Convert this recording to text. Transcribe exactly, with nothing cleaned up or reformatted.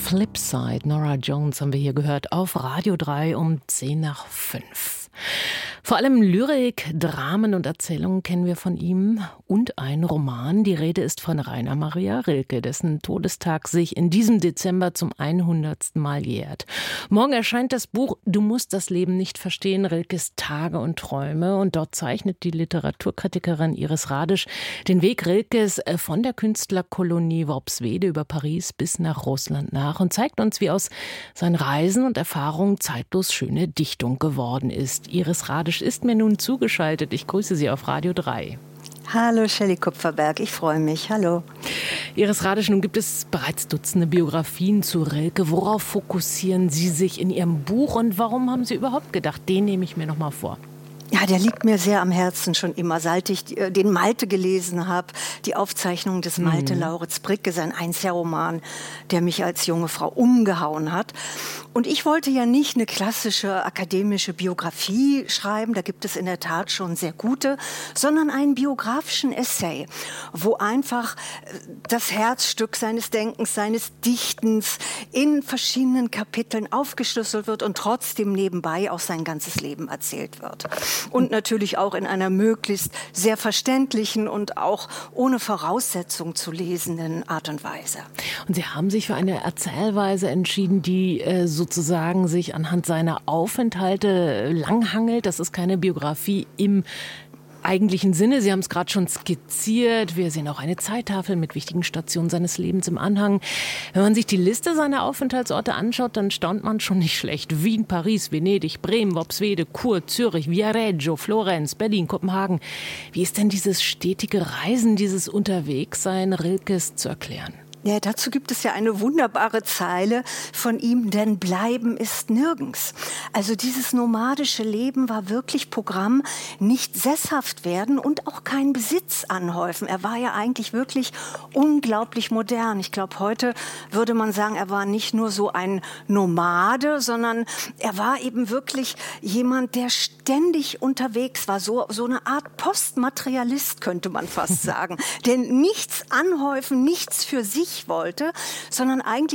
Flipside, Norah Jones haben wir hier gehört auf Radio drei um zehn nach fünf. Vor allem Lyrik, Dramen und Erzählungen kennen wir von ihm und ein Roman. Die Rede ist von Rainer Maria Rilke, dessen Todestag sich in diesem Dezember zum hundertsten Mal jährt. Morgen erscheint das Buch Du musst das Leben nicht verstehen, Rilkes Tage und Träume. Und dort zeichnet die Literaturkritikerin Iris Radisch den Weg Rilkes von der Künstlerkolonie Worpswede über Paris bis nach Russland nach und zeigt uns, wie aus seinen Reisen und Erfahrungen zeitlos schöne Dichtung geworden ist. Iris Radisch ist mir nun zugeschaltet. Ich grüße Sie auf Radio drei. Hallo Shelley Kupferberg, ich freue mich. Hallo. Iris Radisch, nun gibt es bereits Dutzende Biografien zu Rilke. Worauf fokussieren Sie sich in Ihrem Buch und warum haben Sie überhaupt gedacht, den nehme ich mir noch mal vor? Ja, der liegt mir sehr am Herzen schon immer, seit ich den Malte gelesen habe. Die Aufzeichnung des Malte mhm. Lauritz Bricke, sein Einzelroman, der mich als junge Frau umgehauen hat. Und ich wollte ja nicht eine klassische akademische Biografie schreiben, da gibt es in der Tat schon sehr gute, sondern einen biografischen Essay, wo einfach das Herzstück seines Denkens, seines Dichtens in verschiedenen Kapiteln aufgeschlüsselt wird und trotzdem nebenbei auch sein ganzes Leben erzählt wird. Und natürlich auch in einer möglichst sehr verständlichen und auch ohne Voraussetzung zu lesenden Art und Weise. Und Sie haben sich für eine Erzählweise entschieden, die äh, sozusagen sich anhand seiner Aufenthalte langhangelt. Das ist keine Biografie im eigentlichen Sinne. Sie haben es gerade schon skizziert. Wir sehen auch eine Zeittafel mit wichtigen Stationen seines Lebens im Anhang. Wenn man sich die Liste seiner Aufenthaltsorte anschaut, dann staunt man schon nicht schlecht. Wien, Paris, Venedig, Bremen, Worpswede, Chur, Zürich, Viareggio, Florenz, Berlin, Kopenhagen. Wie ist denn dieses stetige Reisen, dieses Unterwegssein Rilkes zu erklären? Ja, dazu gibt es ja eine wunderbare Zeile von ihm, denn bleiben ist nirgends. Also dieses nomadische Leben war wirklich Programm, nicht sesshaft werden und auch keinen Besitz anhäufen. Er war ja eigentlich wirklich unglaublich modern. Ich glaube, heute würde man sagen, er war nicht nur so ein Nomade, sondern er war eben wirklich jemand, der ständig unterwegs war. So, so eine Art Postmaterialist, könnte man fast sagen. Denn nichts anhäufen, nichts für sich wollte, sondern eigentlich